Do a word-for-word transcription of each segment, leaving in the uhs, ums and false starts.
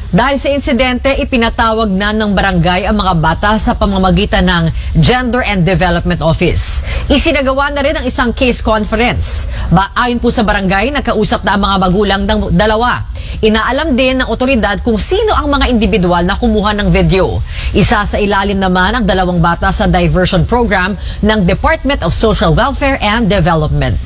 Dahil sa insidente, ipinatawag na ng barangay ang mga bata sa pamamagitan ng Gender and Development Office. Isinagawa na rin ang isang case conference. Ba, ayon po sa barangay, nagkausap na ang mga magulang ng dalawa. Inaalam din ng otoridad kung sino ang mga individual na kumuha ng video. Isa sa ilalim naman ang dalawang bata sa diversion program ng Department of Social Welfare and Development.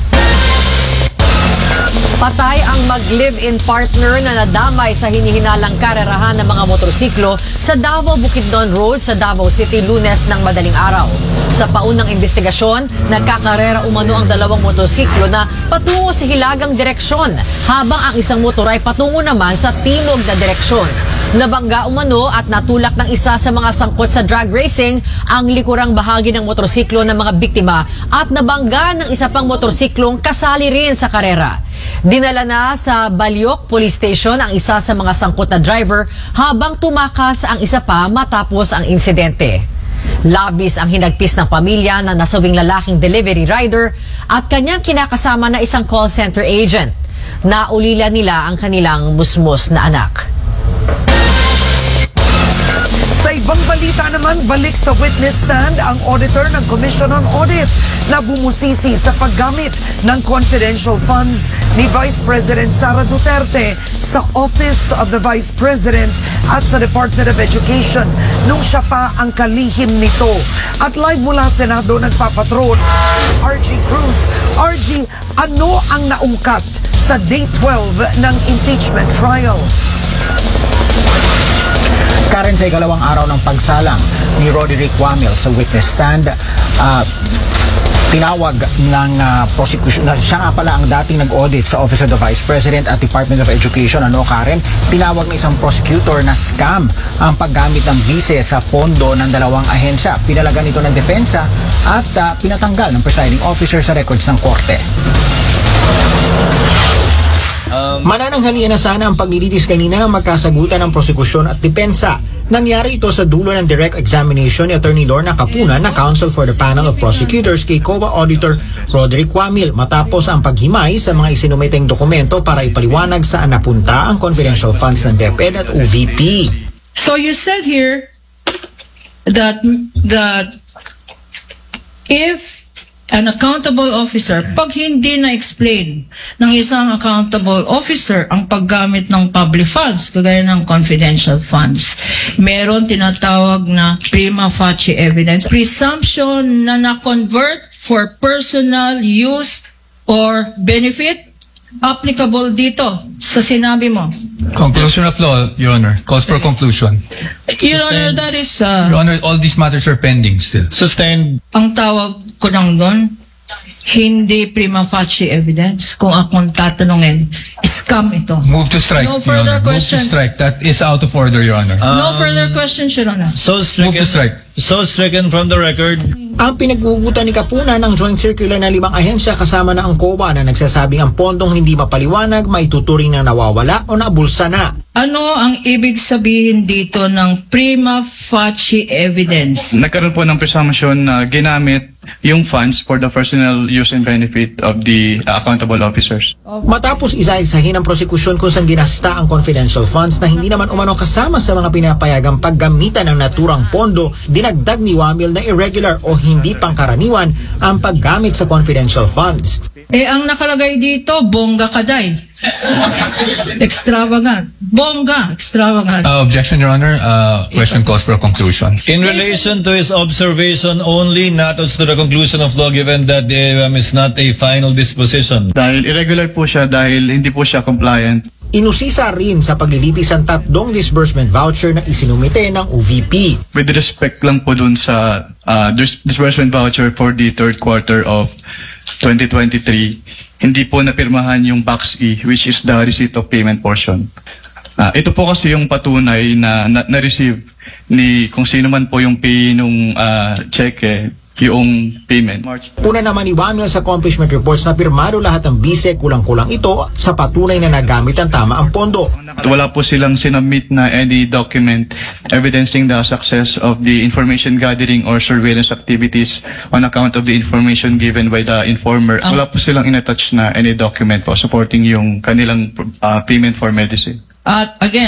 Patay ang mag-live-in partner na nadamay sa hinihinalang karerahan ng mga motorsiklo sa Davao Bukidnon Road sa Davao City Lunes ng madaling araw. Sa paunang investigasyon, nagkakarera umano ang dalawang motorsiklo na patungo sa hilagang direksyon, habang ang isang motor ay patungo naman sa timog na direksyon. Nabangga umano at natulak ng isa sa mga sangkot sa drag racing ang likurang bahagi ng motorsiklo ng mga biktima at nabangga ng isa pang motorsiklong kasali rin sa karera. Dinala na sa Balyok Police Station ang isa sa mga sangkot na driver habang tumakas ang isa pa matapos ang insidente. Labis ang hinagpis ng pamilya ng nasawing lalaking delivery rider at kanyang kinakasama na isang call center agent. Naulila nila ang kanilang musmos na anak. Sa ibang balita naman, balik sa witness stand ang auditor ng Commission on Audit na bumusisi sa paggamit ng confidential funds ni Vice President Sara Duterte sa Office of the Vice President at sa Department of Education nung siya pa ang kalihim nito. At live mula Senado nagpapatrol si R G Cruz. R G, ano ang naungkat sa Day twelve ng impeachment trial? Karen, sa ikalawang araw ng pagsalang ni Roderick Wamil sa witness stand, uh, tinawag ng uh, prosecution, na siya nga pala ang dating nag-audit sa Office of the Vice President at Department of Education, ano Karen, tinawag ng isang prosecutor na scam ang paggamit ng bise sa pondo ng dalawang ahensya. Pinalagan ito ng depensa at uh, pinatanggal ng presiding officer sa records ng korte. Um, Manananghalian na sana ang paglilitis kanina ng magkasagutan ng prosekusyon at depensa. Nangyari ito sa dulo ng direct examination ni Attorney Lorna Capunan na Counsel for the Panel of Prosecutors kay C O A Auditor Roderick Wamil matapos ang paghimay sa mga isinumiteng dokumento para ipaliwanag saan napunta ang confidential funds ng DepEd at O V P. So you said here that that if an accountable officer, pag hindi na-explain ng isang accountable officer ang paggamit ng public funds, kagaya ng confidential funds, meron tinatawag na prima facie evidence, presumption na na-convert for personal use or benefit, applicable dito sa sinabi mo. Conclusion of law, Your Honor. Calls for conclusion. Your Honor, that is... Uh, Your Honor, all these matters are pending still. Sustained. Ang tawag ko lang doon, hindi prima facie evidence. Kung akong tatanungin, scam ito. Move to strike, No Your further Honor. questions. Move to strike. That is out of order, Your Honor. Um, No further questions, Your Honor. So stricken, Move to strike. So stricken from the record. Ang pinaghugutan ni Capunan ng joint circular na limang ahensya kasama na ang C O A na nagsasabing ang pondong hindi mapaliwanag, maituturing na nawawala o nabulsa na. Ano ang ibig sabihin dito ng prima facie evidence? Nagkaroon po ng presumption na ginamit yung funds for the personal use and benefit of the uh, accountable officers. Matapos isa-isahin ang prosekusyon kung saan ginasta ang confidential funds na hindi naman umano kasama sa mga pinapayagang paggamitan ng naturang pondo, dinagdag ni Wamil na irregular o hindi pangkaraniwan ang paggamit sa confidential funds. Eh, ang nakalagay dito, bongga kaday. Extravagant. Bongga, extravagant. Uh, objection, Your Honor. Uh, question calls for a conclusion. In relation to his observation only, not as to the conclusion of law, given that the um, is not a final disposition. Dahil irregular po siya, dahil hindi po siya compliant. Inusisa rin sa paglilitis ang tatlong disbursement voucher na isinumite ng O V P. With respect lang po dun sa uh, dis- disbursement voucher for the third quarter of twenty twenty-three, hindi po napirmahan yung Box E, which is the receipt of payment portion. Uh, ito po kasi yung patunay na na-receive ni kung sino man po yung pay nung uh, cheque, yung payment. Puna naman ni Wamil sa accomplishment reports na pirmado lahat ng bise, kulang-kulang ito sa patunay na nagamit ang tama ang pondo. At wala po silang sinubmit na any document evidencing the success of the information gathering or surveillance activities on account of the information given by the informer. Wala po silang inattach na any document po supporting yung kanilang uh, payment for medicine. At again,